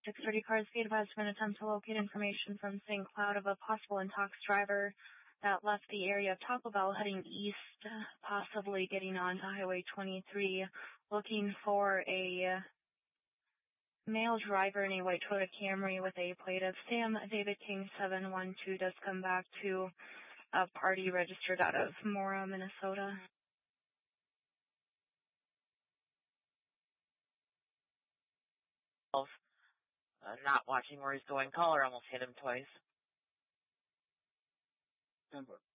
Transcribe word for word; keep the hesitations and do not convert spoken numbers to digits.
six thirty cars, be advised of an attempt to locate information from Saint Cloud of a possible intox driver that left the area of Taco Bell heading east, possibly getting onto Highway twenty-three, looking for a male driver in a white Toyota Camry with a plate of Sam David King seven one two. Does come back to a party registered out of Mora, Minnesota. Uh, not watching where he's going. Caller almost hit him twice. ten four.